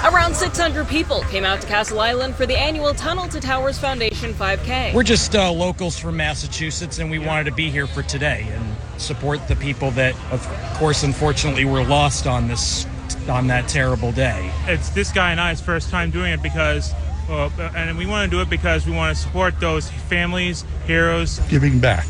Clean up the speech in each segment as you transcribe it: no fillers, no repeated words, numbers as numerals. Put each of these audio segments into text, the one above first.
Around 600 people came out to Castle Island for the annual Tunnel to Towers Foundation 5K. We're just locals from Massachusetts, and we wanted to be here for today and support the people that, of course, unfortunately were lost on that terrible day. It's this guy and I's first time doing it because, and we want to do it because we want to support those families, heroes. Giving back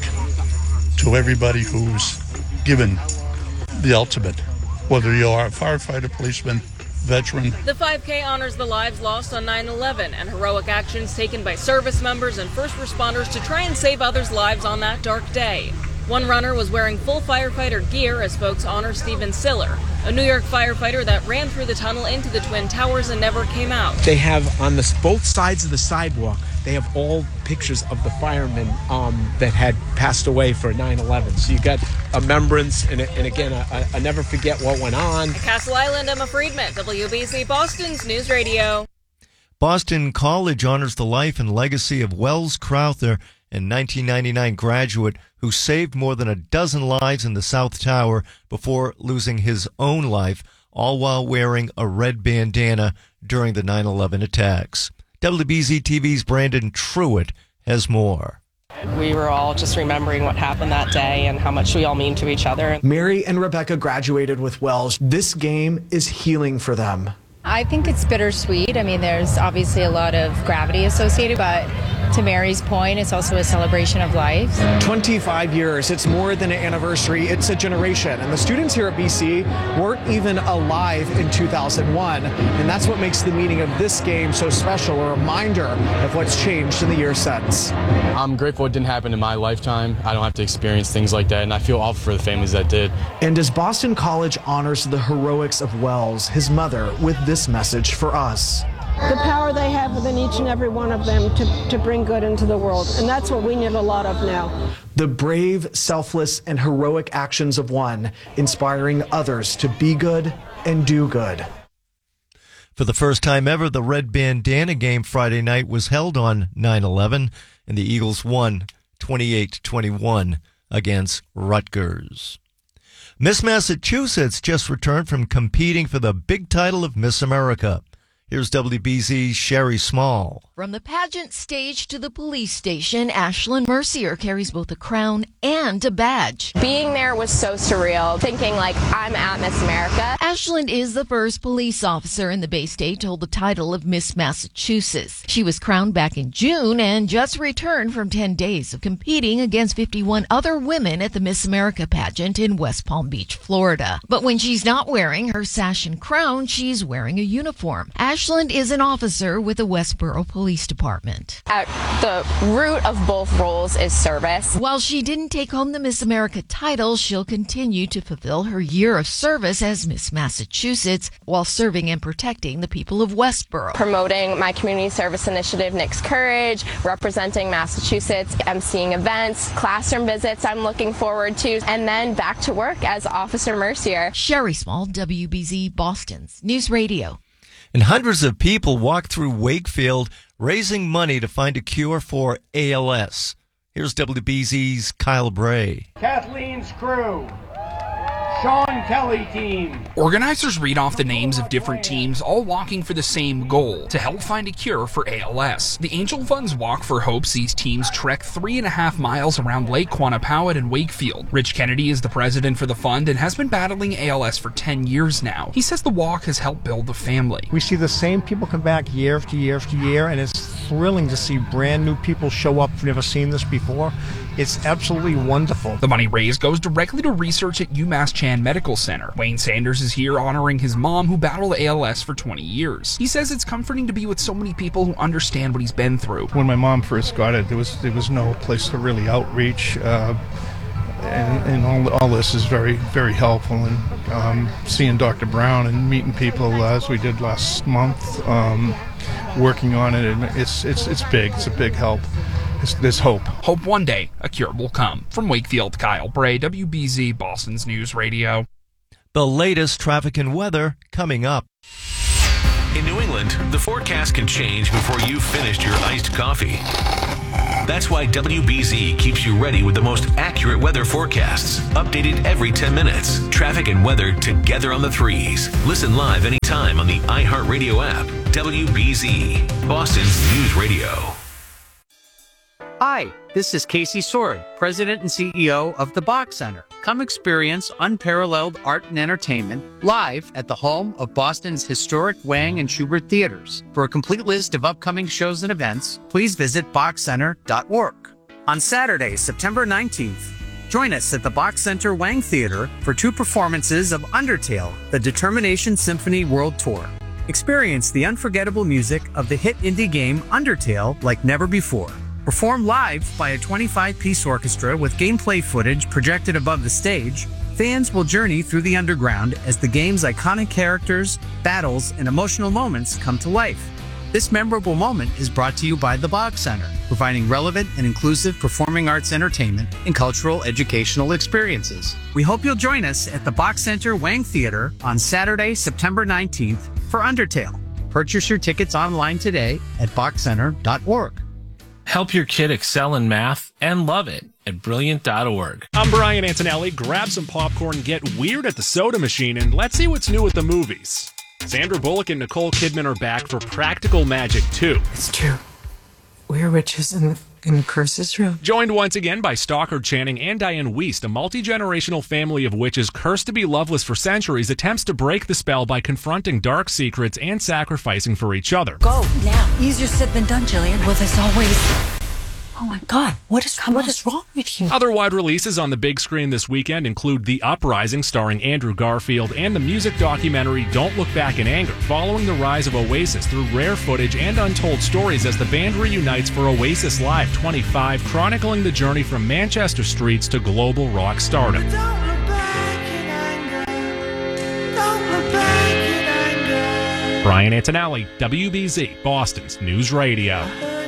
to everybody who's given the ultimate, whether you are a firefighter, policeman, veteran. The 5K honors the lives lost on 9/11 and heroic actions taken by service members and first responders to try and save others' lives on that dark day. One runner was wearing full firefighter gear as folks honor Stephen Siller, a New York firefighter that ran through the tunnel into the Twin Towers and never came out. They have on both sides of the sidewalk, they have all pictures of the firemen that had passed away for 9/11. So you got a remembrance and again, I never forget what went on. At Castle Island, Emma Friedman, WBC Boston's News Radio. Boston College honors the life and legacy of Wells Crowther, a 1999 graduate who saved more than a dozen lives in the South Tower before losing his own life, all while wearing a red bandana during the 9/11 attacks. WBZ TV's Brandon Truitt has more. We were all just remembering what happened that day and how much we all mean to each other. Mary and Rebecca graduated with Wells. This game is healing for them. I think it's bittersweet. I mean, there's obviously a lot of gravity associated, but to Mary's point, it's also a celebration of life. 25 years, it's more than an anniversary, it's a generation. And the students here at BC weren't even alive in 2001. And that's what makes the meaning of this game so special, a reminder of what's changed in the years since. I'm grateful it didn't happen in my lifetime. I don't have to experience things like that, and I feel awful for the families that did. And as Boston College honors the heroics of Wells, his mother, with this message for us. The power they have within each and every one of them to bring good into the world. And that's what we need a lot of now. The brave, selfless, and heroic actions of one, inspiring others to be good and do good. For the first time ever, the Red Bandana game Friday night was held on 9/11, and the Eagles won 28-21 against Rutgers. Miss Massachusetts just returned from competing for the big title of Miss America. Here's WBZ's Sherry Small. From the pageant stage to the police station, Ashlyn Mercier carries both a crown and a badge. Being there was so surreal, thinking like I'm at Miss America. Ashlyn is the first police officer in the Bay State to hold the title of Miss Massachusetts. She was crowned back in June and just returned from 10 days of competing against 51 other women at the Miss America pageant in West Palm Beach, Florida. But when she's not wearing her sash and crown, she's wearing a uniform. Ashlyn is an officer with the Westboro Police Department. At the root of both roles is service. While she didn't take home the Miss America title, she'll continue to fulfill her year of service as Miss Massachusetts while serving and protecting the people of Westboro. Promoting my community service initiative, Nick's Courage, representing Massachusetts, emceeing events, classroom visits I'm looking forward to, and then back to work as Officer Mercier. Sherry Small, WBZ Boston's News Radio. And hundreds of people walked through Wakefield raising money to find a cure for ALS. Here's WBZ's Kyle Bray. Kathleen's crew. Sean Kelly team. Organizers read off the names of different teams, all walking for the same goal, to help find a cure for ALS. The Angel Funds Walk for Hope sees teams trek 3.5 miles around Lake Quannapawet in Wakefield. Rich Kennedy is the president for the fund and has been battling ALS for 10 years now. He says the walk has helped build the family. We see the same people come back year after year after year, and it's thrilling to see brand new people show up who've never seen this before. It's absolutely wonderful. The money raised goes directly to research at UMass Chan Medical Center. Wayne Sanders is here honoring his mom who battled ALS for 20 years. He says it's comforting to be with so many people who understand what he's been through. When my mom first got it, there was no place to really outreach, and all this is very, very helpful. And seeing Dr. Brown and meeting people as we did last month, working on it, and it's big. It's a big help. There's hope. Hope one day a cure will come. From Wakefield, Kyle Bray, WBZ Boston's News Radio. The latest traffic and weather coming up. In New England, the forecast can change before you've finished your iced coffee. That's why WBZ keeps you ready with the most accurate weather forecasts, updated every 10 minutes. Traffic and weather together on the threes. Listen live anytime on the iHeartRadio app. WBZ, Boston's News Radio. Hi, this is Casey Sword, President and CEO of the Bach Center. Come experience unparalleled art and entertainment live at the home of Boston's historic Wang and Schubert theaters. For a complete list of upcoming shows and events, please visit bachcenter.org. On Saturday, September 19th, join us at the Bach Center Wang Theater for 2 performances of Undertale, the Determination Symphony World Tour. Experience the unforgettable music of the hit indie game Undertale like never before. Performed live by a 25-piece orchestra with gameplay footage projected above the stage, fans will journey through the underground as the game's iconic characters, battles, and emotional moments come to life. This memorable moment is brought to you by the Bach Center, providing relevant and inclusive performing arts entertainment and cultural educational experiences. We hope you'll join us at the Bach Center Wang Theater on Saturday, September 19th for Undertale. Purchase your tickets online today at bachcenter.org. Help your kid excel in math and love it at Brilliant.org. I'm Brian Antonelli. Grab some popcorn, get weird at the soda machine, and let's see what's new at the movies. Sandra Bullock and Nicole Kidman are back for Practical Magic 2. It's true. We're witches in Curse's room. Joined once again by Stockard Channing and Diane Wiest, a multi-generational family of witches cursed to be loveless for centuries attempts to break the spell by confronting dark secrets and sacrificing for each other. Go now. Easier said than done, Jillian. Well, there's always... Oh my God, what is wrong with you? Other wide releases on the big screen this weekend include The Uprising, starring Andrew Garfield, and the music documentary Don't Look Back in Anger, following the rise of Oasis through rare footage and untold stories as the band reunites for Oasis Live 25, chronicling the journey from Manchester streets to global rock stardom. Brian Antonelli, WBZ, Boston's News Radio.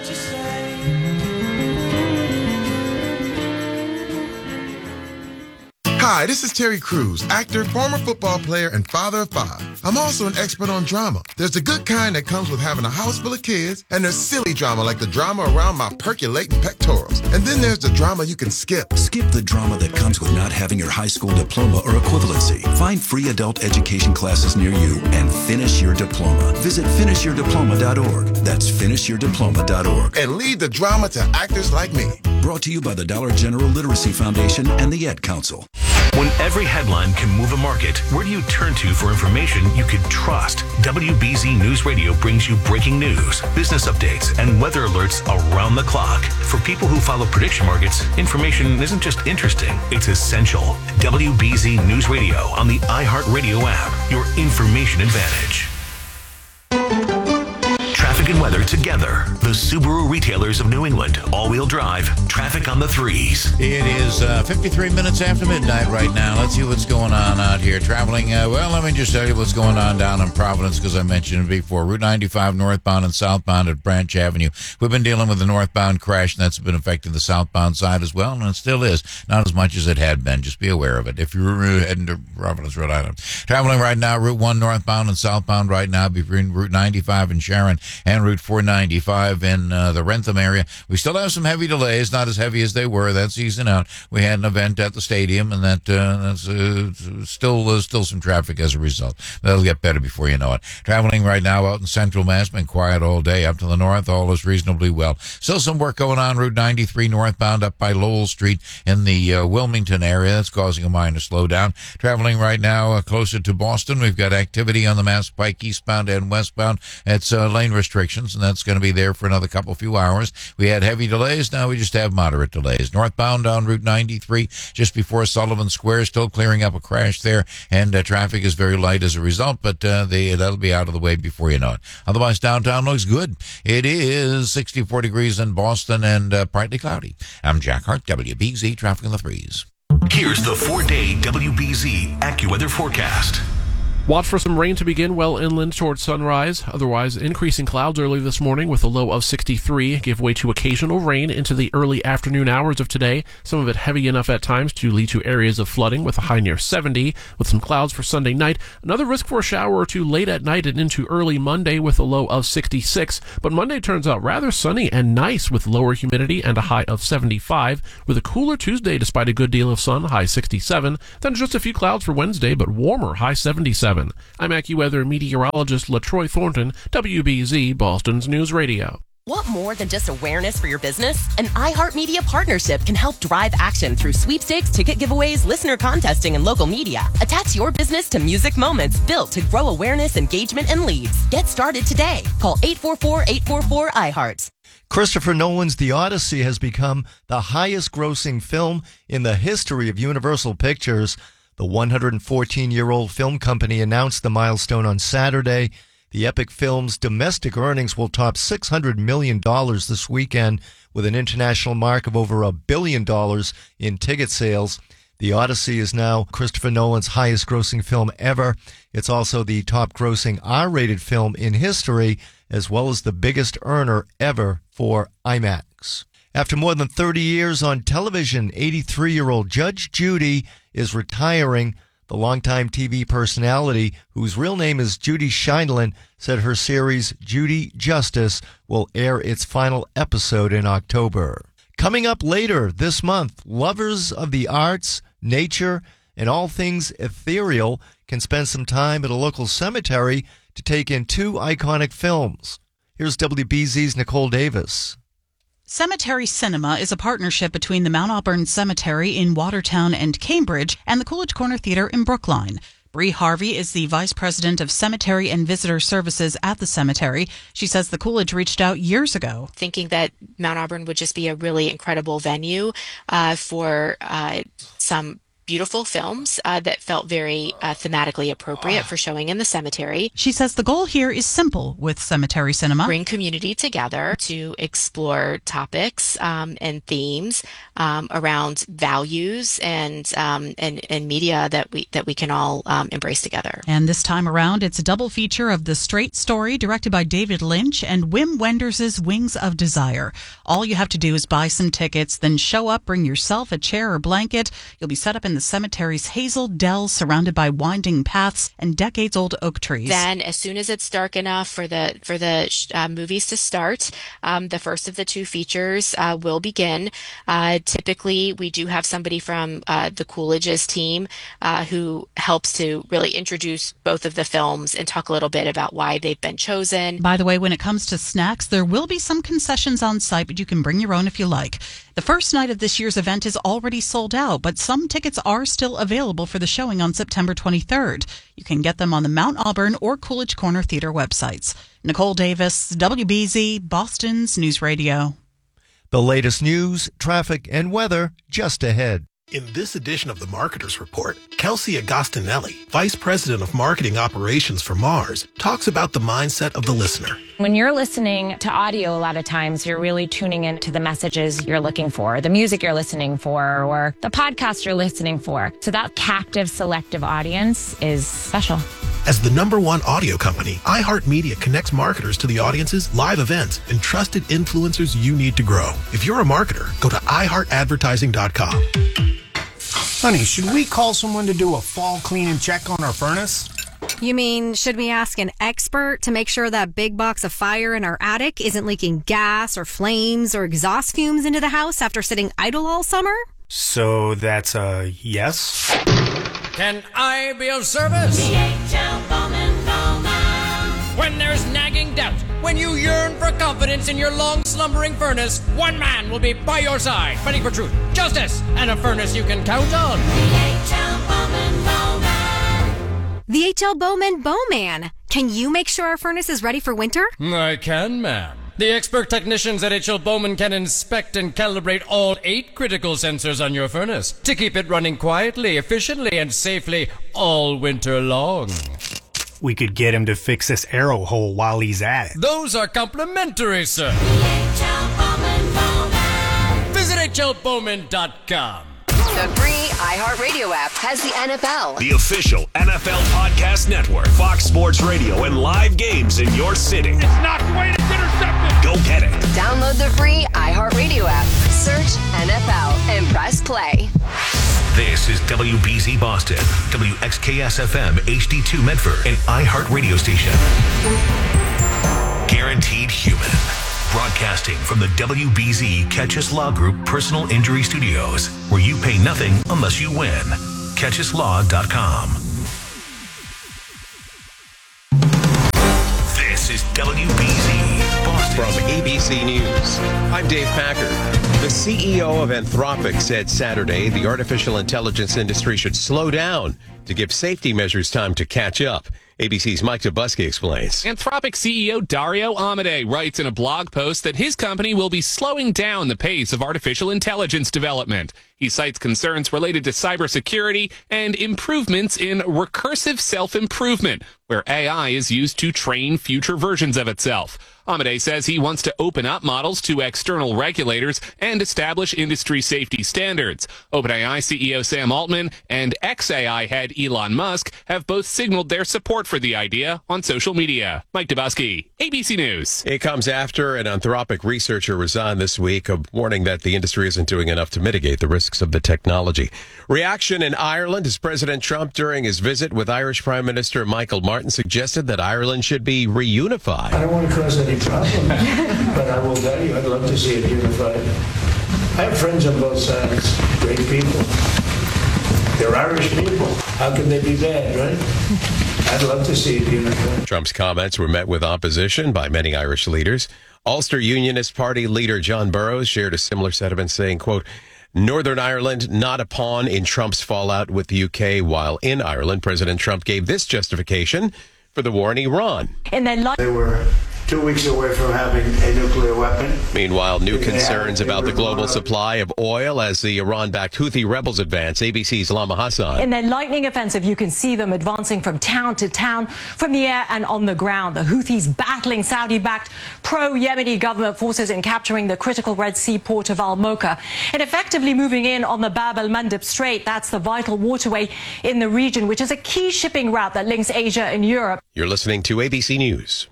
Hi, this is Terry Crews, actor, former football player, and father of 5. I'm also an expert on drama. There's the good kind that comes with having a house full of kids, and there's silly drama like the drama around my percolating pectorals. And then there's the drama you can skip. Skip the drama that comes with not having your high school diploma or equivalency. Find free adult education classes near you and finish your diploma. Visit finishyourdiploma.org. That's finishyourdiploma.org. And leave the drama to actors like me. Brought to you by the Dollar General Literacy Foundation and the Ed Council. When every headline can move a market, where do you turn to for information you can trust? WBZ News Radio brings you breaking news, business updates, and weather alerts around the clock. For people who follow prediction markets, information isn't just interesting, it's essential. WBZ News Radio on the iHeartRadio app, your information advantage. Traffic and weather together. The Subaru retailers of New England. All-wheel drive. Traffic on the threes. It is 53 minutes after midnight right now. Let's see what's going on out here. Traveling, let me just tell you what's going on down in Providence, because I mentioned it before. Route 95 northbound and southbound at Branch Avenue. We've been dealing with the northbound crash, and that's been affecting the southbound side as well, and it still is. Not as much as it had been. Just be aware of it if you're heading to Providence, Rhode Island. Traveling right now, Route 1 northbound and southbound right now between Route 95 and Sharon and Route 495 in the Rentham area. We still have some heavy delays, not as heavy as they were. That's easing out. We had an event at the stadium, and that's still some traffic as a result. That'll get better before you know it. Traveling right now out in Central Mass, been quiet all day. Up to the north, all is reasonably well. Still some work going on Route 93 northbound up by Lowell Street in the Wilmington area. That's causing a minor slowdown. Traveling right now closer to Boston, we've got activity on the Mass Pike eastbound and westbound. It's lane restrictions, and that's going to be there for another few hours. We had heavy delays. Now we just have moderate delays. Northbound on Route 93, just before Sullivan Square, still clearing up a crash there, and traffic is very light as a result, but that'll be out of the way before you know it. Otherwise, downtown looks good. It is 64 degrees in Boston and partly cloudy. I'm Jack Hart, WBZ Traffic on the Threes. Here's the 4-day WBZ AccuWeather forecast. Watch for some rain to begin well inland towards sunrise. Otherwise, increasing clouds early this morning with a low of 63. Give way to occasional rain into the early afternoon hours of today. Some of it heavy enough at times to lead to areas of flooding with a high near 70. With some clouds for Sunday night. Another risk for a shower or two late at night and into early Monday with a low of 66. But Monday turns out rather sunny and nice with lower humidity and a high of 75. With a cooler Tuesday despite a good deal of sun, high 67. Then just a few clouds for Wednesday, but warmer, high 77. I'm AccuWeather meteorologist LaTroy Thornton, WBZ, Boston's News Radio. Want more than just awareness for your business? An iHeartMedia partnership can help drive action through sweepstakes, ticket giveaways, listener contesting, and local media. Attach your business to Music Moments built to grow awareness, engagement, and leads. Get started today. Call 844-844-iHeart. Christopher Nolan's The Odyssey has become the highest-grossing film in the history of Universal Pictures. The 114-year-old film company announced the milestone on Saturday. The epic film's domestic earnings will top $600 million this weekend, with an international mark of over $1 billion in ticket sales. The Odyssey is now Christopher Nolan's highest-grossing film ever. It's also the top-grossing R-rated film in history, as well as the biggest earner ever for IMAX. After more than 30 years on television, 83-year-old Judge Judy is retiring. The longtime TV personality, whose real name is Judy Scheindlin, said her series Judy Justice will air its final episode in October. Coming up later this month, lovers of the arts, nature, and all things ethereal can spend some time at a local cemetery to take in two iconic films. Here's WBZ's Nicole Davis. Cemetery Cinema is a partnership between the Mount Auburn Cemetery in Watertown and Cambridge and the Coolidge Corner Theater in Brookline. Bree Harvey is the Vice President of Cemetery and Visitor Services at the cemetery. She says the Coolidge reached out years ago, thinking that Mount Auburn would just be a really incredible venue for some beautiful films that felt very thematically appropriate for showing in the cemetery. She says the goal here is simple with Cemetery Cinema. Bring community together to explore topics and themes around values and media that we can all embrace together. And this time around, it's a double feature of The Straight Story, directed by David Lynch, and Wim Wenders' Wings of Desire. All you have to do is buy some tickets, then show up, bring yourself a chair or blanket. You'll be set up in the cemetery's hazel dell, surrounded by winding paths and decades-old oak trees. Then, as soon as it's dark enough for the movies to start, the first of the two features will begin. Typically, we do have somebody from the Coolidge's team who helps to really introduce both of the films and talk a little bit about why they've been chosen. By the way, when it comes to snacks, there will be some concessions on site, but you can bring your own if you like. The first night of this year's event is already sold out, but some tickets are still available for the showing on September 23rd. You can get them on the Mount Auburn or Coolidge Corner Theater websites. Nicole Davis, WBZ, Boston's News Radio. The latest news, traffic, and weather just ahead. In this edition of the Marketers Report, Kelsey Agostinelli, Vice President of Marketing Operations for Mars, talks about the mindset of the listener. When you're listening to audio, a lot of times you're really tuning into the messages you're looking for, the music you're listening for, or the podcast you're listening for. So that captive, selective audience is special. As the #1 audio company, iHeartMedia connects marketers to the audiences, live events, and trusted influencers you need to grow. If you're a marketer, go to iHeartAdvertising.com. Honey, should we call someone to do a fall clean and check on our furnace? You mean, should we ask an expert to make sure that big box of fire in our attic isn't leaking gas or flames or exhaust fumes into the house after sitting idle all summer? So that's a yes? Can I be of service? DHL Bowman Bowman. When there's nagging doubt, when you yearn for confidence in your long slumbering furnace, one man will be by your side, fighting for truth, justice, and a furnace you can count on. DHL Bowman Bowman. The H.L. Bowman Bowman. Can you make sure our furnace is ready for winter? I can, ma'am. The expert technicians at H.L. Bowman can inspect and calibrate all 8 critical sensors on your furnace to keep it running quietly, efficiently, and safely all winter long. We could get him to fix this arrow hole while he's at it. Those are complimentary, sir. H.L. Bowman Bowman. Visit HLBowman.com. The free iHeartRadio app has the NFL. The official NFL podcast network. Fox Sports Radio and live games in your city. It's knocked away. It's intercepted. Go get it. Download the free iHeartRadio app. Search NFL and press play. This is WBZ Boston, WXKS-FM, HD2 Medford, and iHeart Radio Station. Guaranteed Human. Broadcasting from the WBZ Catchus Law Group Personal Injury Studios, where you pay nothing unless you win. CatchusLaw.com. This is WBZ Boston. From ABC News, I'm Dave Packard. The CEO of Anthropic said Saturday the artificial intelligence industry should slow down to give safety measures time to catch up. ABC's Mike Dubusky explains. Anthropic CEO Dario Amodei writes in a blog post that his company will be slowing down the pace of artificial intelligence development. He cites concerns related to cybersecurity and improvements in recursive self-improvement, where AI is used to train future versions of itself. Amodei says he wants to open up models to external regulators and establish industry safety standards. OpenAI CEO Sam Altman and xAI head Elon Musk have both signaled their support for the idea on social media. Mike Dubusky, ABC News. It comes after an Anthropic researcher resigned this week, a warning that the industry isn't doing enough to mitigate the risks of the technology. Reaction in Ireland as President Trump, during his visit with Irish Prime Minister Michael Martin, suggested that Ireland should be reunified. I don't want to cause any problem, but I will tell you, I'd love to see it unified. I have friends on both sides, great people. They're Irish people. How can they be bad, right? I'd love to see it unified. Trump's comments were met with opposition by many Irish leaders. Ulster Unionist Party leader John Burrows shared a similar sentiment, saying, quote, Northern Ireland not a pawn in Trump's fallout with the UK, while in Ireland, President Trump gave this justification for the war in Iran. They were 2 weeks away from having a nuclear weapon. Meanwhile, new concerns about the global supply of oil as the Iran-backed Houthi rebels advance. ABC's Lama Hassan. In their lightning offensive, you can see them advancing from town to town, from the air and on the ground. The Houthis battling Saudi-backed pro-Yemeni government forces in capturing the critical Red Sea port of Al-Mocha and effectively moving in on the Bab el-Mandeb Strait. That's the vital waterway in the region, which is a key shipping route that links Asia and Europe. You're listening to ABC News.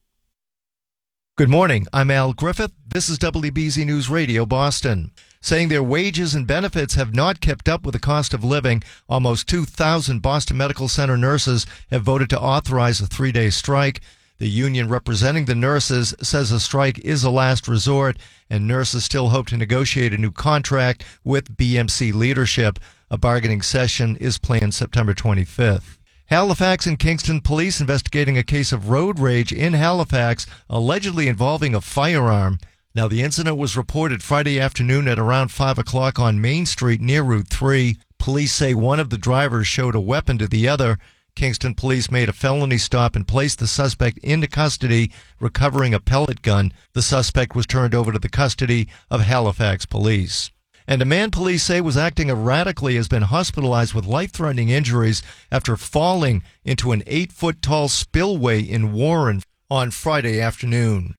Good morning. I'm Al Griffith. This is WBZ News Radio Boston. Saying their wages and benefits have not kept up with the cost of living, almost 2,000 Boston Medical Center nurses have voted to authorize a 3-day strike. The union representing the nurses says a strike is a last resort, and nurses still hope to negotiate a new contract with BMC leadership. A bargaining session is planned September 25th. Halifax and Kingston police investigating a case of road rage in Halifax, allegedly involving a firearm. Now, the incident was reported Friday afternoon at around 5 o'clock on Main Street near Route 3. Police say one of the drivers showed a weapon to the other. Kingston police made a felony stop and placed the suspect into custody, recovering a pellet gun. The suspect was turned over to the custody of Halifax police. And a man police say was acting erratically has been hospitalized with life-threatening injuries after falling into an 8-foot-tall spillway in Warren on Friday afternoon.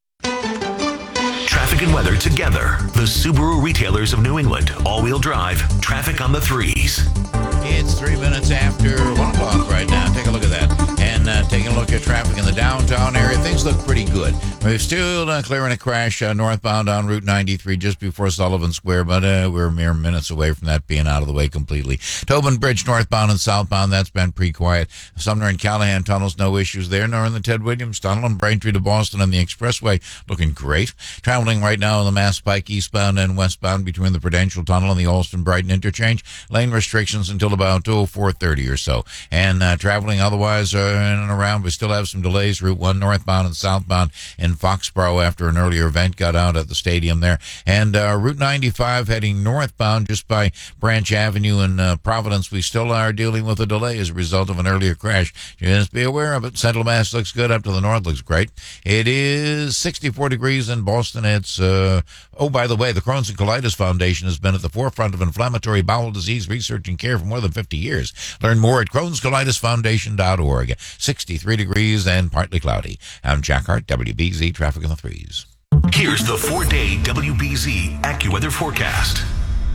Traffic and weather together. The Subaru retailers of New England. All-wheel drive. Traffic on the 3s. It's 3 minutes after 1 o'clock right now. Take a look at that. And taking a look at traffic in the downtown area, things look pretty good. We're still clearing a crash northbound on Route 93 just before Sullivan Square, but we're mere minutes away from that being out of the way completely. Tobin Bridge northbound and southbound, that's been pretty quiet. Sumner and Callahan tunnels, no issues there, nor in the Ted Williams Tunnel and Braintree to Boston on the Expressway, looking great. Traveling right now on the Mass Pike eastbound and westbound between the Prudential Tunnel and the Alston-Brighton interchange. Lane restrictions until about 4:30 or so. And traveling otherwise in and around, we still have some delays. Route 1 northbound and southbound in Foxborough after an earlier event got out at the stadium there. And Route 95 heading northbound just by Branch Avenue in Providence. We still are dealing with a delay as a result of an earlier crash. Just be aware of it. Central Mass looks good. Up to the north looks great. It is 64 degrees in Boston. It's, by the way, the Crohn's and Colitis Foundation has been at the forefront of inflammatory bowel disease research and care for more than 50 years. Learn more at Crohn'sColitisFoundation.org. 63 degrees and partly cloudy. I'm Jack Hart, WBZ Traffic on the 3s. Here's the 4-day WBZ AccuWeather forecast.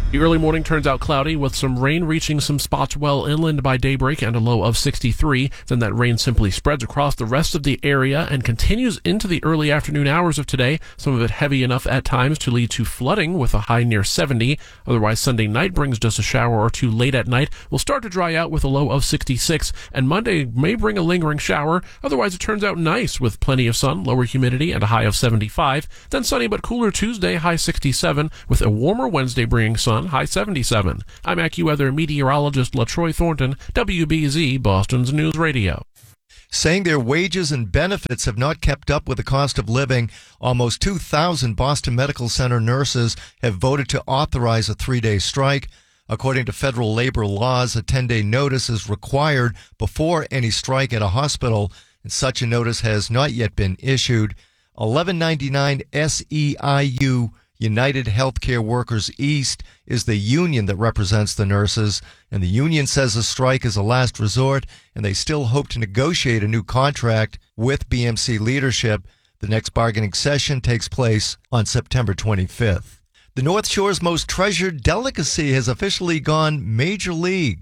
The early morning turns out cloudy with some rain reaching some spots well inland by daybreak and a low of 63. Then that rain simply spreads across the rest of the area and continues into the early afternoon hours of today, some of it heavy enough at times to lead to flooding with a high near 70. Otherwise, Sunday night brings just a shower or two late at night. We'll start to dry out with a low of 66, and Monday may bring a lingering shower. Otherwise, it turns out nice with plenty of sun, lower humidity, and a high of 75. Then sunny but cooler Tuesday, high 67, with a warmer Wednesday bringing sun, high 77. I'm AccuWeather meteorologist LaTroy Thornton, WBZ, Boston's News Radio. Saying their wages and benefits have not kept up with the cost of living, almost 2,000 Boston Medical Center nurses have voted to authorize a 3-day strike. According to federal labor laws, a 10-day notice is required before any strike at a hospital, and such a notice has not yet been issued. 1199 SEIU United Healthcare Workers East is the union that represents the nurses, and the union says a strike is a last resort, and they still hope to negotiate a new contract with BMC leadership. The next bargaining session takes place on September 25th. The North Shore's most treasured delicacy has officially gone Major League.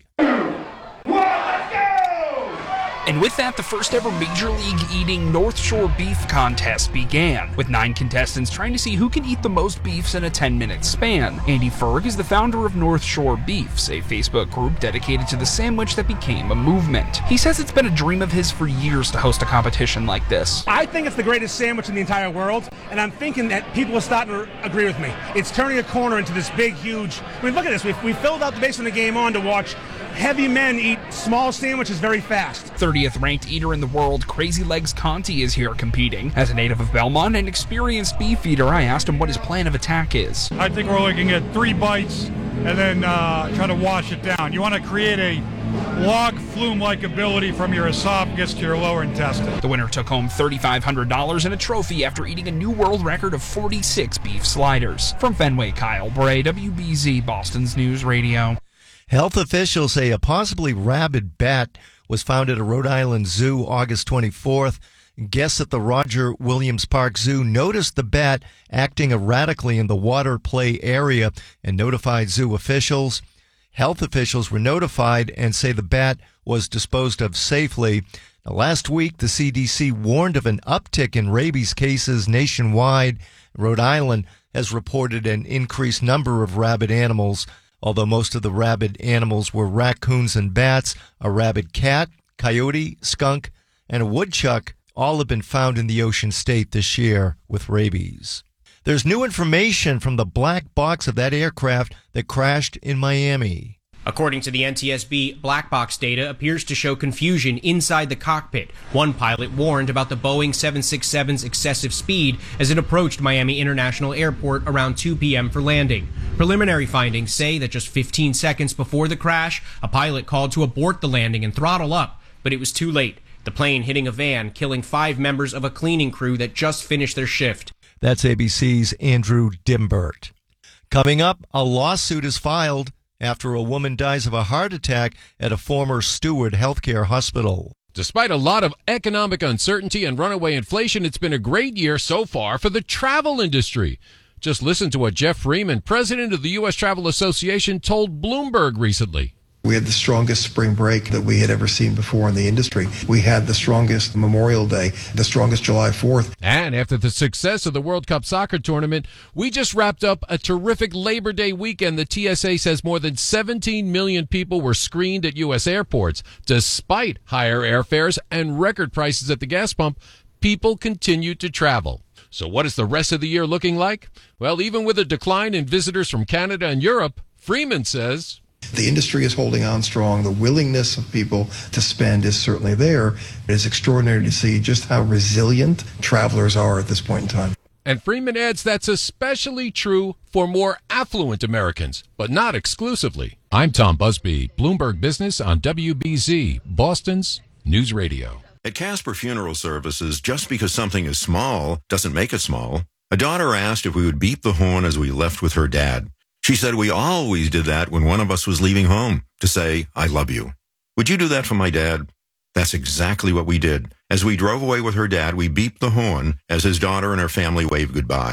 And with that, the first ever Major League Eating North Shore Beef Contest began, with 9 contestants trying to see who can eat the most beefs in a 10-minute span. Andy Ferg is the founder of North Shore Beefs, a Facebook group dedicated to the sandwich that became a movement. He says it's been a dream of his for years to host a competition like this. I think it's the greatest sandwich in the entire world, and I'm thinking that people are starting to agree with me. It's turning a corner into this big, huge... I mean, look at this. We filled out the basement of the game on to watch heavy men eat small sandwiches very fast. 30th ranked eater in the world, Crazy Legs Conti, is here competing. As a native of Belmont and experienced beef eater, I asked him what his plan of attack is. I think we're looking at 3 bites and then try to wash it down. You want to create a log flume-like ability from your esophagus to your lower intestine. The winner took home $3,500 and a trophy after eating a new world record of 46 beef sliders. From Fenway, Kyle Bray, WBZ, Boston's News Radio. Health officials say a possibly rabid bat was found at a Rhode Island zoo August 24th. Guests at the Roger Williams Park Zoo noticed the bat acting erratically in the water play area and notified zoo officials. Health officials were notified and say the bat was disposed of safely. Now, last week, the CDC warned of an uptick in rabies cases nationwide. Rhode Island has reported an increased number of rabid animals. Although most of the rabid animals were raccoons and bats, a rabid cat, coyote, skunk, and a woodchuck all have been found in the Ocean State this year with rabies. There's new information from the black box of that aircraft that crashed in Miami. According to the NTSB, black box data appears to show confusion inside the cockpit. One pilot warned about the Boeing 767's excessive speed as it approached Miami International Airport around 2 p.m. for landing. Preliminary findings say that just 15 seconds before the crash, a pilot called to abort the landing and throttle up, but it was too late. The plane hitting a van, killing 5 members of a cleaning crew that just finished their shift. That's ABC's Andrew Dimbert. Coming up, a lawsuit is filed after a woman dies of a heart attack at a former Steward Healthcare hospital. Despite a lot of economic uncertainty and runaway inflation, it's been a great year so far for the travel industry. Just listen to what Jeff Freeman, president of the U.S. Travel Association, told Bloomberg recently. We had the strongest spring break that we had ever seen before in the industry. We had the strongest Memorial Day, the strongest July 4th. And after the success of the World Cup soccer tournament, we just wrapped up a terrific Labor Day weekend. The TSA says more than 17 million people were screened at U.S. airports. Despite higher airfares and record prices at the gas pump, people continued to travel. So what is the rest of the year looking like? Well, even with a decline in visitors from Canada and Europe, Freeman says, the industry is holding on strong. The willingness of people to spend is certainly there. It is extraordinary to see just how resilient travelers are at this point in time. And Freeman adds that's especially true for more affluent Americans, but not exclusively. I'm Tom Busby, Bloomberg Business on WBZ, Boston's News Radio. At Casper Funeral Services, just because something is small doesn't make it small. A daughter asked if we would beep the horn as we left with her dad. She said we always did that when one of us was leaving home, to say, I love you. Would you do that for my dad? That's exactly what we did. As we drove away with her dad, we beeped the horn as his daughter and her family waved goodbye.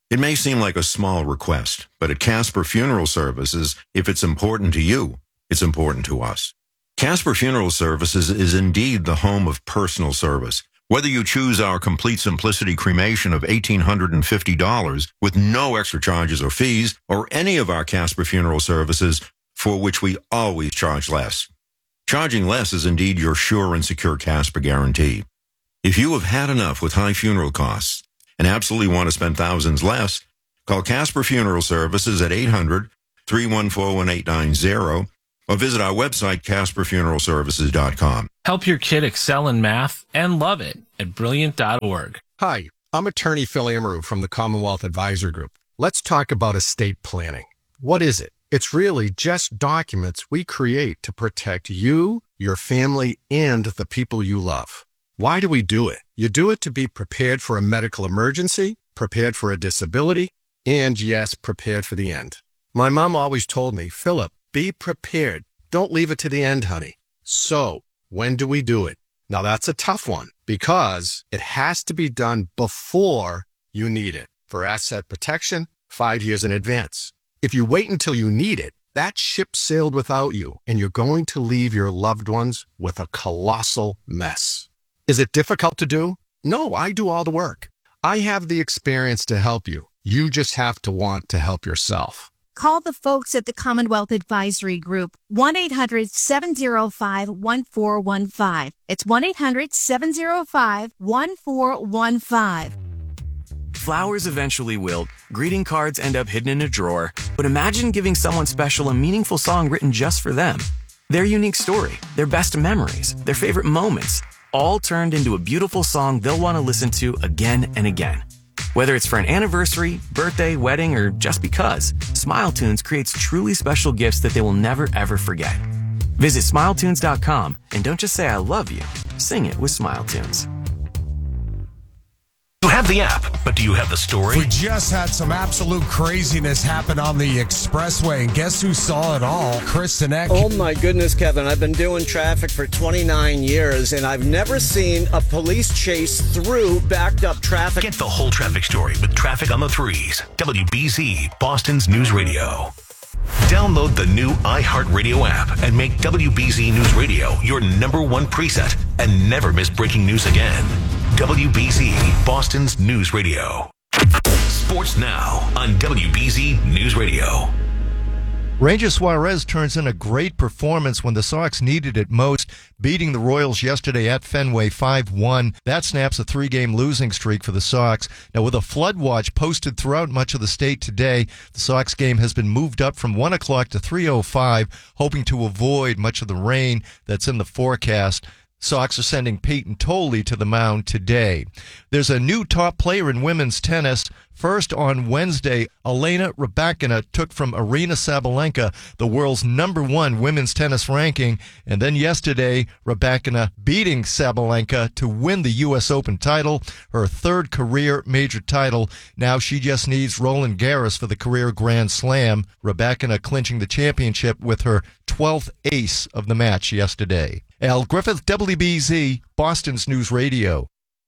It may seem like a small request, but at Casper Funeral Services, if it's important to you, it's important to us. Casper Funeral Services is indeed the home of personal service. Whether you choose our Complete Simplicity cremation of $1,850 with no extra charges or fees, or any of our Casper Funeral Services, for which we always charge less. Charging less is indeed your sure and secure Casper guarantee. If you have had enough with high funeral costs and absolutely want to spend thousands less, call Casper Funeral Services at 800-314-1890 or visit our website, CasperFuneralServices.com. Help your kid excel in math and love it at Brilliant.org. Hi, I'm attorney Phil Amaru from the Commonwealth Advisor Group. Let's talk about estate planning. What is it? It's really just documents we create to protect you, your family, and the people you love. Why do we do it? You do it to be prepared for a medical emergency, prepared for a disability, and yes, prepared for the end. My mom always told me, Philip, be prepared. Don't leave it to the end, honey. So, when do we do it? Now that's a tough one because it has to be done before you need it. For asset protection, 5 years in advance. If you wait until you need it, that ship sailed without you, and you're going to leave your loved ones with a colossal mess. Is it difficult to do? No, I do all the work. I have the experience to help you. You just have to want to help yourself. Call the folks at the Commonwealth Advisory Group, 1-800-705-1415. It's 1-800-705-1415. Flowers eventually wilt, greeting cards end up hidden in a drawer, but imagine giving someone special a meaningful song written just for them. Their unique story, their best memories, their favorite moments, all turned into a beautiful song they'll want to listen to again and again. Whether it's for an anniversary, birthday, wedding, or just because, SmileTunes creates truly special gifts that they will never ever forget. Visit SmileTunes.com and don't just say I love you, sing it with SmileTunes. You have the app, but do you have the story? We just had some absolute craziness happen on the expressway, and guess who saw it all? Chris Sinek. Oh my goodness, Kevin. I've been doing traffic for 29 years, and I've never seen a police chase through backed up traffic. Get the whole traffic story with Traffic on the Threes. WBZ, Boston's News Radio. Download the new iHeartRadio app and make WBZ News Radio your #1 preset and never miss breaking news again. WBZ, Boston's News Radio. Sports now on WBZ News Radio. Ranger Suarez turns in a great performance when the Sox needed it most, beating the Royals yesterday at Fenway 5-1. That snaps a 3-game losing streak for the Sox. Now, with a flood watch posted throughout much of the state today, the Sox game has been moved up from 1 o'clock to 3:05, hoping to avoid much of the rain that's in the forecast. Sox are sending Peyton Tolley to the mound today. There's a new top player in women's tennis. First on Wednesday, Elena Rybakina took from Aryna Sabalenka the world's #1 women's tennis ranking. And then yesterday, Rybakina beating Sabalenka to win the U.S. Open title, her 3rd career major title. Now she just needs Roland Garros for the career Grand Slam. Rybakina clinching the championship with her 12th ace of the match yesterday. Al Griffith, WBZ, Boston's News Radio.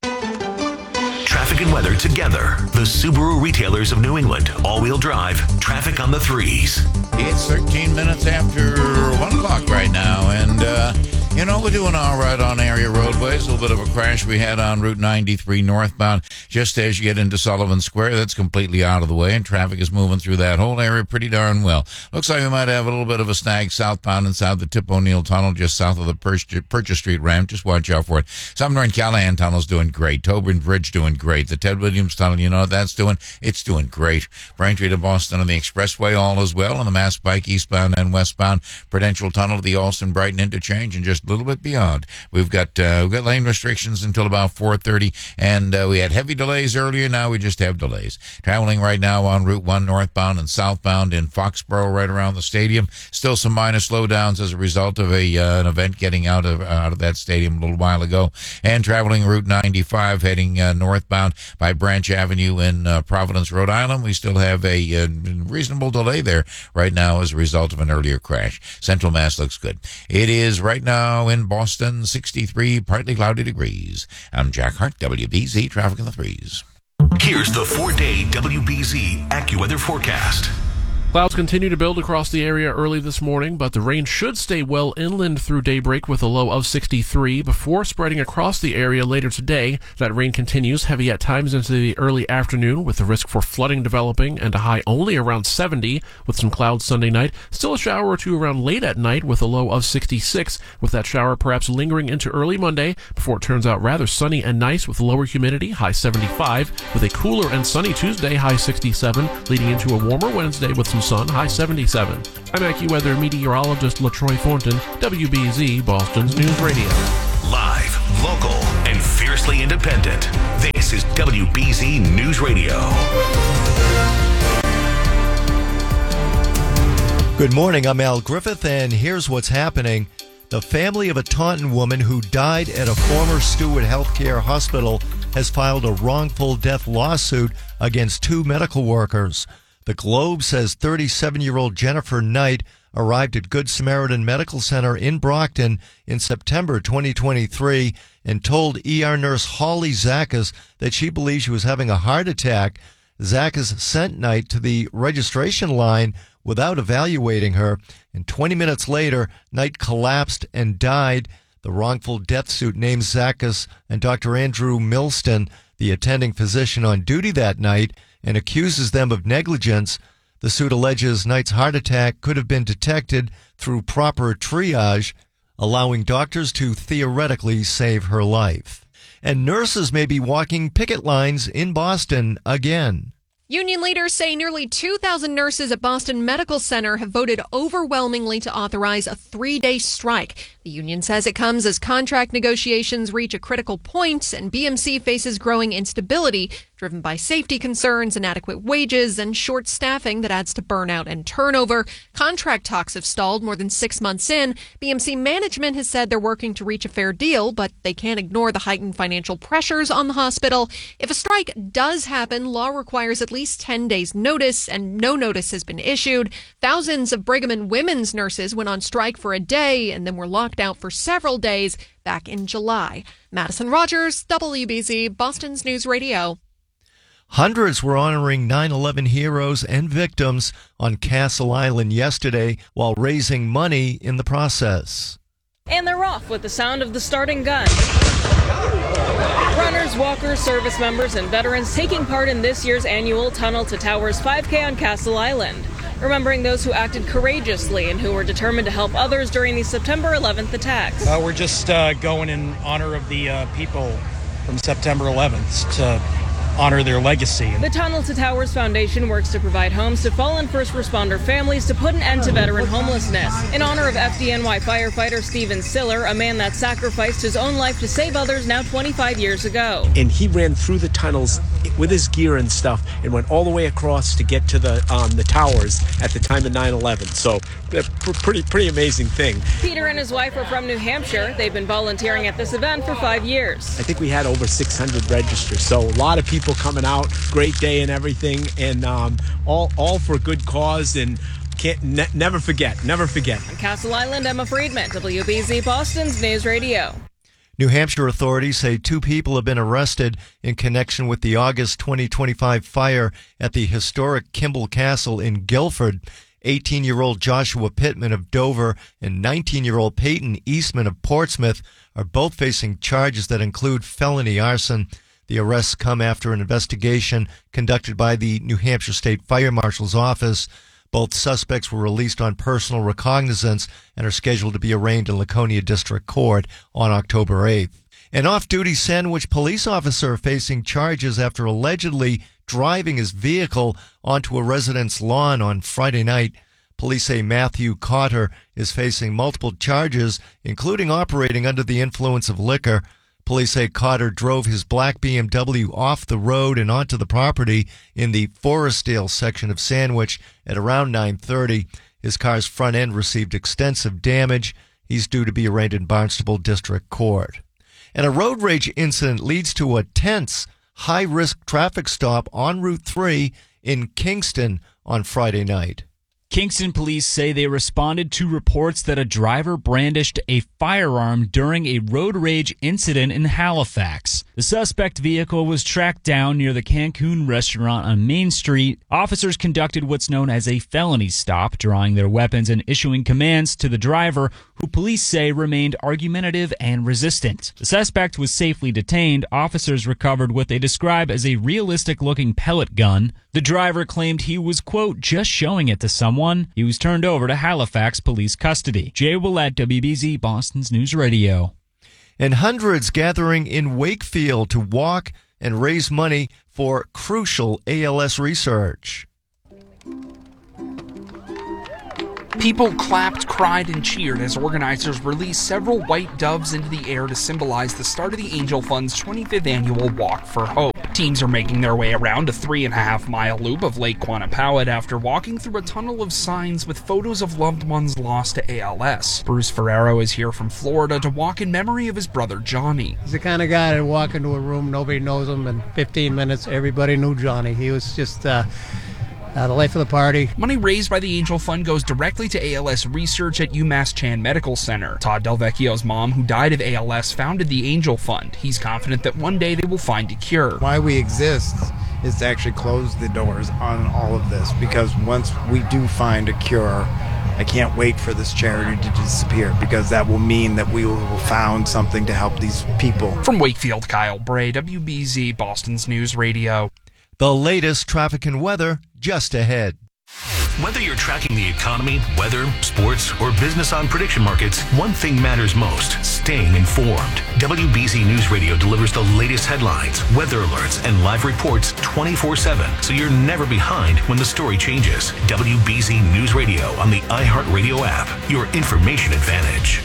Traffic and weather together. The Subaru retailers of New England. All-wheel drive. Traffic on the Threes. It's 13 minutes after 1 o'clock right now, and we're doing all right on area roadways. A little bit of a crash we had on Route 93 northbound just as you get into Sullivan Square. That's completely out of the way, and traffic is moving through that whole area pretty darn well. Looks like we might have a little bit of a snag southbound inside the Tip O'Neill Tunnel just south of the Purchase Street ramp. Just watch out for it. Sumner and Callahan Tunnel's doing great. Tobin Bridge doing great. The Ted Williams Tunnel, you know what that's doing? It's doing great. Braintree to Boston on the Expressway, all as well. On the Mass Pike eastbound and westbound. Prudential Tunnel to the Alston Brighton interchange, and just a little bit beyond. We've got lane restrictions until about 4:30, and we had heavy delays earlier. Now we just have delays. Traveling right now on Route 1 northbound and southbound in Foxborough, right around the stadium. Still some minor slowdowns as a result of an event getting out of that stadium a little while ago. And traveling Route 95 heading northbound by Branch Avenue in Providence, Rhode Island. We still have a reasonable delay there right now as a result of an earlier crash. Central Mass looks good. It is right now in Boston, 63, partly cloudy degrees. I'm Jack Hart, WBZ Traffic in the Threes. Here's the 4-day WBZ AccuWeather forecast. Clouds continue to build across the area early this morning, but the rain should stay well inland through daybreak with a low of 63 before spreading across the area later today. That rain continues heavy at times into the early afternoon with the risk for flooding developing and a high only around 70 with some clouds Sunday night. Still a shower or two around late at night with a low of 66 with that shower perhaps lingering into early Monday before it turns out rather sunny and nice with lower humidity, high 75 with a cooler and sunny Tuesday, high 67 leading into a warmer Wednesday with some sun, high 77. I'm AccuWeather meteorologist LaTroy Thornton, WBZ, Boston's News Radio. Live, local, and fiercely independent. This is WBZ News Radio. Good morning, I'm Al Griffith, and here's what's happening. The family of a Taunton woman who died at a former Stewart Healthcare hospital has filed a wrongful death lawsuit against two medical workers. The Globe says 37-year-old Jennifer Knight arrived at Good Samaritan Medical Center in Brockton in September 2023 and told ER nurse Holly Zakas that she believes she was having a heart attack. Zakas sent Knight to the registration line without evaluating her, and 20 minutes later, Knight collapsed and died. The wrongful death suit names Zakas and Dr. Andrew Milston, the attending physician on duty that night, and accuses them of negligence. The suit alleges Knight's heart attack could have been detected through proper triage, allowing doctors to theoretically save her life. And nurses may be walking picket lines in Boston again. Union leaders say nearly 2,000 nurses at Boston Medical Center have voted overwhelmingly to authorize a 3-day strike. The union says it comes as contract negotiations reach a critical point and BMC faces growing instability driven by safety concerns, inadequate wages, and short staffing that adds to burnout and turnover. Contract talks have stalled more than 6 months in. BMC management has said they're working to reach a fair deal, but they can't ignore the heightened financial pressures on the hospital. If a strike does happen, law requires at least 10 days notice, and no notice has been issued. Thousands of Brigham and Women's nurses went on strike for a day and then were locked out for several days back in July. Madison Rogers, WBZ, Boston's News Radio. Hundreds were honoring 9/11 heroes and victims on Castle Island yesterday while raising money in the process. And they're off with the sound of the starting gun. Runners, walkers, service members, and veterans taking part in this year's annual Tunnel to Towers 5K on Castle Island, remembering those who acted courageously and who were determined to help others during the September 11th attacks. We're just going in honor of the people from September 11th to honor their legacy. The Tunnel to Towers Foundation works to provide homes to fallen first responder families to put an end to veteran homelessness. In honor of FDNY firefighter Steven Siller, a man that sacrificed his own life to save others now 25 years ago. And he ran through the tunnels with his gear and stuff and went all the way across to get to the towers at the time of 9/11. So pretty amazing thing. Peter and his wife are from New Hampshire. They've been volunteering at this event for 5 years. I think we had over 600 registers, so a lot of people coming out, great day and everything, and all for a good cause, and never forget. On Castle Island, Emma Friedman, WBZ Boston's News Radio. New Hampshire authorities say 2 people have been arrested in connection with the August 2025 fire at the historic Kimball Castle in Guilford. 18-year-old Joshua Pittman of Dover and 19-year-old Peyton Eastman of Portsmouth are both facing charges that include felony arson. The arrests come after an investigation conducted by the New Hampshire State Fire Marshal's office. Both suspects were released on personal recognizance and are scheduled to be arraigned in Laconia District Court on October 8th. An off-duty Sandwich police officer facing charges after allegedly driving his vehicle onto a resident's lawn on Friday night. Police say Matthew Cotter is facing multiple charges, including operating under the influence of liquor. Police say Cotter drove his black BMW off the road and onto the property in the Forestdale section of Sandwich at around 9:30. His car's front end received extensive damage. He's due to be arraigned in Barnstable District Court. And a road rage incident leads to a tense, high-risk traffic stop on Route 3 in Kingston on Friday night. Kingston police say they responded to reports that a driver brandished a firearm during a road rage incident in Halifax. The suspect vehicle was tracked down near the Cancun restaurant on Main Street. Officers conducted what's known as a felony stop, drawing their weapons and issuing commands to the driver, who police say remained argumentative and resistant. The suspect was safely detained. Officers recovered what they describe as a realistic-looking pellet gun. The driver claimed he was, quote, just showing it to someone. He was turned over to Halifax police custody. Jay Willett, WBZ, Boston's News Radio. And hundreds gathering in Wakefield to walk and raise money for crucial ALS research. People clapped, cried, and cheered as organizers released several white doves into the air to symbolize the start of the Angel Fund's 25th annual Walk for Hope. Teams are making their way around a 3.5-mile loop of Lake Quannapawet after walking through a tunnel of signs with photos of loved ones lost to ALS. Bruce Ferrero is here from Florida to walk in memory of his brother Johnny. He's the kind of guy that walk into a room, nobody knows him, in 15 minutes everybody knew Johnny. He was just the life of the party. Money raised by the Angel Fund goes directly to ALS research at UMass Chan Medical Center. Todd Delvecchio's mom, who died of ALS, founded the Angel Fund. He's confident that one day they will find a cure. Why we exist is to actually close the doors on all of this, because once we do find a cure, I can't wait for this charity to disappear, because that will mean that we will have found something to help these people. From Wakefield, Kyle Bray, WBZ, Boston's News Radio. The latest traffic and weather just ahead. Whether you're tracking the economy, weather, sports, or business on prediction markets, one thing matters most: staying informed. WBZ News Radio delivers the latest headlines, weather alerts, and live reports 24/7, so you're never behind when the story changes. WBZ News Radio on the iHeartRadio app, your information advantage.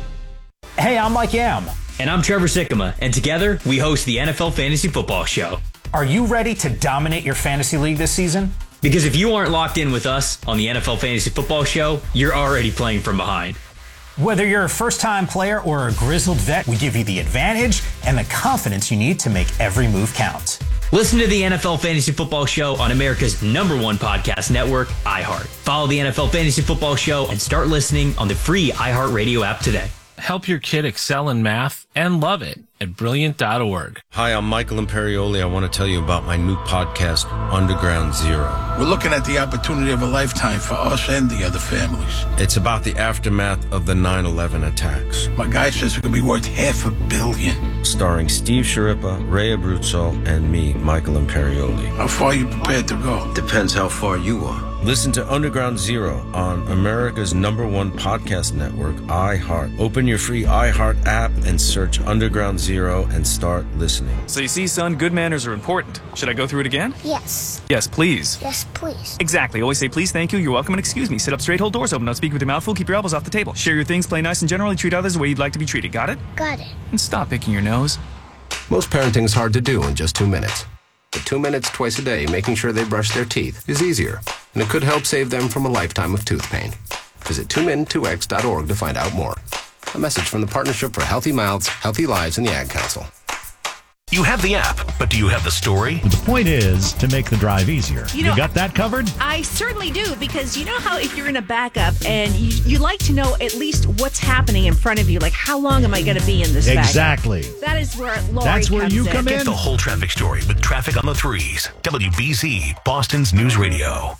Hey, I'm Mike Yam. And I'm Trevor Sikkema, and together we host the NFL Fantasy Football Show. Are you ready to dominate your fantasy league this season? Because if you aren't locked in with us on the NFL Fantasy Football Show, you're already playing from behind. Whether you're a first-time player or a grizzled vet, we give you the advantage and the confidence you need to make every move count. Listen to the NFL Fantasy Football Show on America's #1 podcast network, iHeart. Follow the NFL Fantasy Football Show and start listening on the free iHeartRadio app today. Help your kid excel in math and love it at Brilliant.org. Hi, I'm Michael Imperioli. I want to tell you about my new podcast, Underground Zero. We're looking at the opportunity of a lifetime for us and the other families. It's about the aftermath of the 9/11 attacks. My guy says it could be worth $500 million. Starring Steve Sciarippa, Ray Abruzzo, and me, Michael Imperioli. How far are you prepared to go? Depends how far you are. Listen to Underground Zero on America's #1 podcast network, iHeart. Open your free iHeart app and search Underground Zero and start listening. So you see, son, good manners are important. Should I go through it again? Yes. Yes, please. Yes, please. Exactly. Always say please, thank you, you're welcome, and excuse me. Sit up straight, hold doors open, don't speak with your mouth full, keep your elbows off the table. Share your things, play nice, and generally treat others the way you'd like to be treated. Got it? Got it. And stop picking your nose. Most parenting is hard to do in just 2 minutes. But 2 minutes twice a day making sure they brush their teeth is easier, and it could help save them from a lifetime of tooth pain. Visit 2min2x.org to find out more. A message from the Partnership for Healthy Mouths, Healthy Lives, and the Ad Council. You have the app, but do you have the story? The point is to make the drive easier. You got that covered? I certainly do, because you know how if you're in a backup and you like to know at least what's happening in front of you, like how long am I going to be in this Exactly. backup? That is where Lori That's where comes you in. come in. Get the whole traffic story with Traffic on the Threes. WBZ, Boston's News Radio.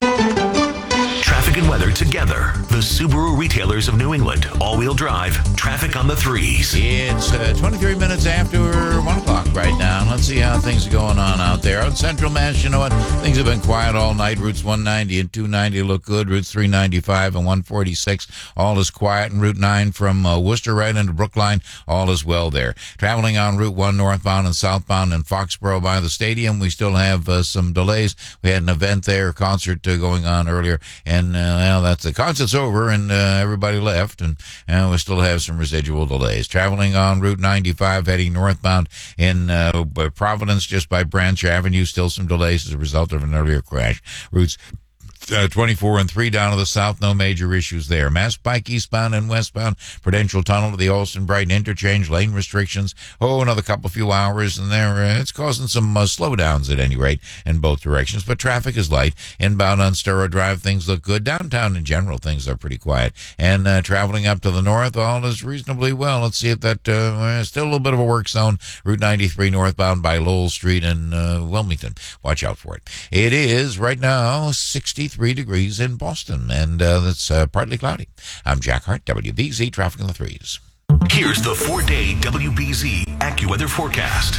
Traffic and weather together. The Subaru retailers of New England. All-wheel drive. Traffic on the Threes. It's 23 minutes after 1 o'clock right now. Let's see how things are going on out there. On Central Mass, you know what? Things have been quiet all night. Routes 190 and 290 look good. Routes 395 and 146, all is quiet. And Route 9 from Worcester right into Brookline, all is well there. Traveling on Route 1 northbound and southbound in Foxborough by the stadium, we still have some delays. We had an event there, a concert going on earlier, and that's the concert's over, and everybody left, and we still have some residual delays. Traveling on Route 95, heading northbound in Providence, just by Branch Avenue, still some delays as a result of an earlier crash. Routes 24 and 3 down to the south, no major issues there. Mass Pike eastbound and westbound, Prudential Tunnel to the Olson-Brighton interchange, lane restrictions. Another few hours, and there it's causing some slowdowns at any rate in both directions. But traffic is light. Inbound on Sturrow Drive, things look good. Downtown in general, things are pretty quiet. And traveling up to the north, all is reasonably well. Let's see if that still a little bit of a work zone. Route 93 northbound by Lowell Street in Wilmington. Watch out for it. It is right now 63 degrees in Boston, and it's partly cloudy. I'm Jack Hart, WBZ Traffic in the Threes. Here's the 4-day WBZ AccuWeather forecast.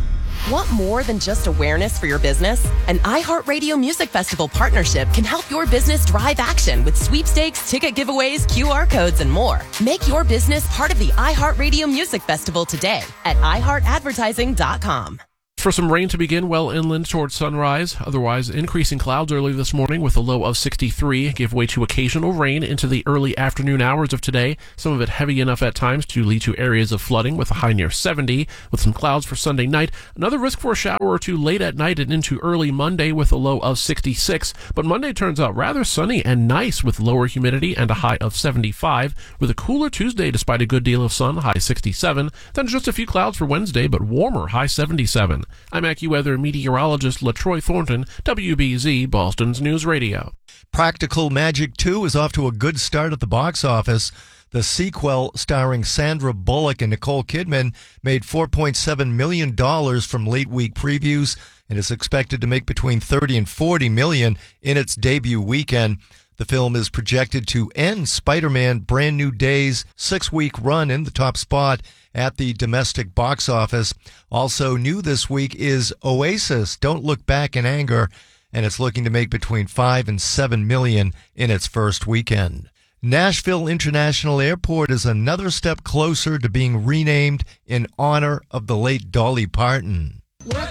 Want more than just awareness for your business? An iHeartRadio Music Festival partnership can help your business drive action with sweepstakes, ticket giveaways, QR codes, and more. Make your business part of the iHeartRadio Music Festival today at iHeartAdvertising.com. For some rain to begin well inland towards sunrise. Otherwise, increasing clouds early this morning with a low of 63. Give way to occasional rain into the early afternoon hours of today. Some of it heavy enough at times to lead to areas of flooding with a high near 70. With some clouds for Sunday night. Another risk for a shower or two late at night and into early Monday with a low of 66. But Monday turns out rather sunny and nice with lower humidity and a high of 75. With a cooler Tuesday despite a good deal of sun, high 67. Then just a few clouds for Wednesday, but warmer, high 77. I'm AccuWeather meteorologist LaTroy Thornton, WBZ, Boston's News Radio. Practical Magic 2 is off to a good start at the box office. The sequel, starring Sandra Bullock and Nicole Kidman, made $4.7 million from late week previews and is expected to make between $30 and $40 million in its debut weekend. The film is projected to end Spider-Man Brand New Day's 6-week run in the top spot at the domestic box office. Also new this week is Oasis, Don't Look Back in Anger, and it's looking to make between $5 and $7 million in its first weekend. Nashville International Airport is another step closer to being renamed in honor of the late Dolly Parton.